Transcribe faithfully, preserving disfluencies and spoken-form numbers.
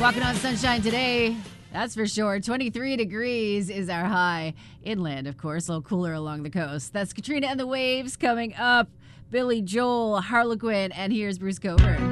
Walking on sunshine today, that's for sure. twenty-three degrees is our high. Inland, of course, a little cooler along the coast. That's Katrina and the Waves coming up. Billy Joel, Harlequin, and here's Bruce Coburn.